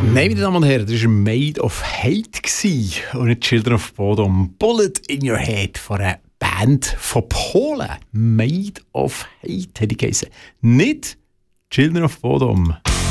Nein, meine Damen und Herren, das war Made of Hate und nicht Children of Bodom. Bullet in Your Head von einer Band von Polen. Made of Hate hätte ich geheißen. Nicht Children of Bodom.